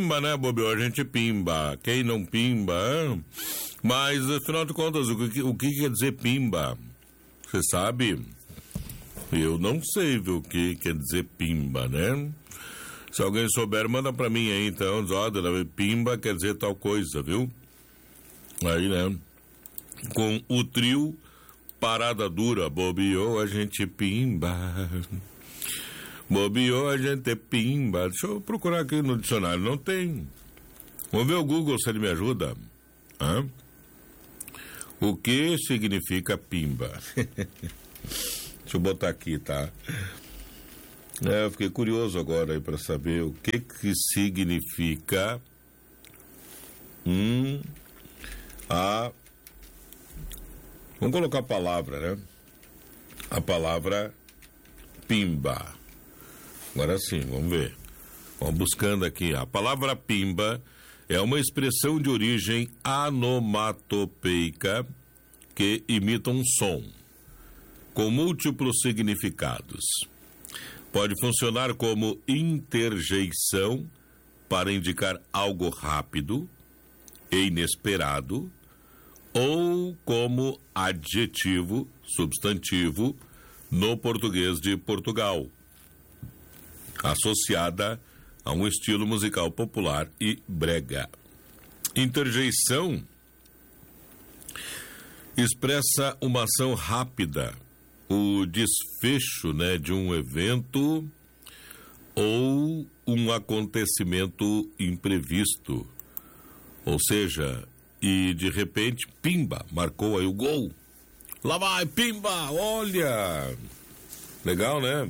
Pimba, né, Bob? A gente pimba. Quem não pimba? Mas, afinal de contas, o que quer dizer pimba? Você sabe? Eu não sei, viu, o que quer dizer pimba, né? Se alguém souber, manda pra mim aí, então. Olha, pimba quer dizer tal coisa, viu? Aí, né? Com o trio Parada Dura, bobeou, a gente pimba. Bobeou, a gente pimba. Deixa eu procurar aqui no dicionário, não tem. Vamos ver o Google se ele me ajuda. Hã? O que significa pimba? Deixa eu botar aqui, tá? Eu fiquei curioso agora aí para saber o que significa vamos colocar a palavra, né? A palavra pimba. Agora sim, vamos ver. Vamos buscando aqui. A palavra pimba é uma expressão de origem onomatopeica que imita um som, com múltiplos significados. Pode funcionar como interjeição para indicar algo rápido e inesperado, ou como adjetivo, substantivo, no português de Portugal, associada a um estilo musical popular e brega. Interjeição expressa uma ação rápida, o desfecho, né, de um evento ou um acontecimento imprevisto. Ou seja, e de repente, pimba, marcou aí o gol. Lá vai, pimba, olha! Legal, né?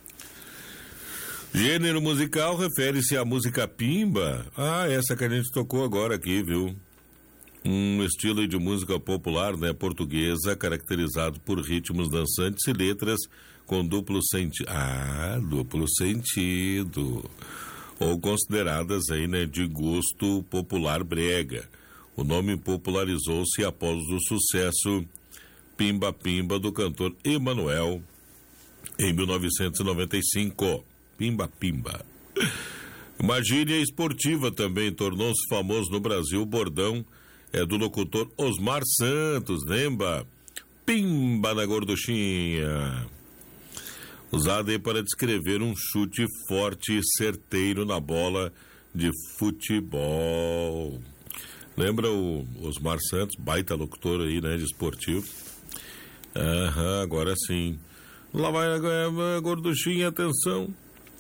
Gênero musical refere-se à música pimba. Essa que a gente tocou agora aqui, viu? Um estilo de música popular, né, portuguesa, caracterizado por ritmos dançantes e letras com duplo sentido. Duplo sentido. Ou consideradas aí, né, de gosto popular brega. O nome popularizou-se após o sucesso Pimba Pimba do cantor Emanuel em 1995. Pimba Pimba. Uma gíria esportiva também tornou-se famoso no Brasil. O bordão é do locutor Osmar Santos, lembra? Pimba na gorduchinha. Usado aí para descrever um chute forte e certeiro na bola de futebol. Lembra o Osmar Santos, baita locutor aí, né, de esportivo? Agora sim. Lá vai a gorduchinha, atenção.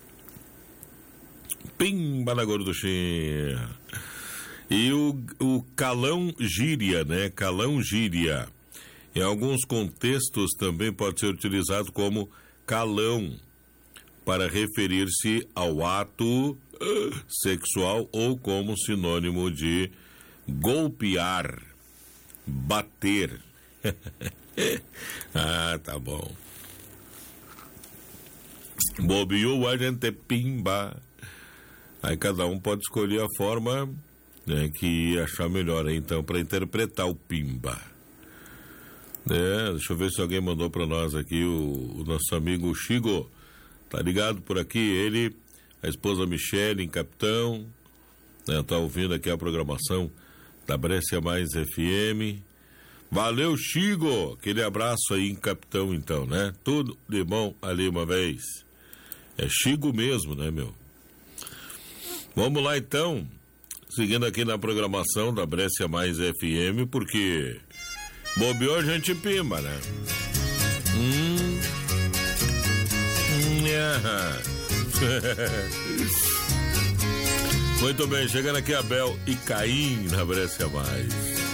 Pimba na gorduchinha. E o calão gíria, né? Calão gíria. Em alguns contextos também pode ser utilizado como calão, para referir-se ao ato sexual ou como sinônimo de golpear, bater. Tá bom. Bobeou, a gente pimba. Aí cada um pode escolher a forma, né, que achar melhor aí, então, para interpretar o pimba. Deixa eu ver se alguém mandou para nós aqui, o nosso amigo Chigo. Tá ligado por aqui? Ele, a esposa Michele, em Capitão, né, tá ouvindo aqui a programação da Brescia Mais FM. Valeu, Chigo! Aquele abraço aí em Capitão, então, né? Tudo de bom ali uma vez. É Chigo mesmo, né, meu? Vamos lá, então. Seguindo aqui na programação da Brescia Mais FM, porque bobeou, a gente pimba, né? Muito bem, chegando aqui Abel e Caim na Brescia Mais.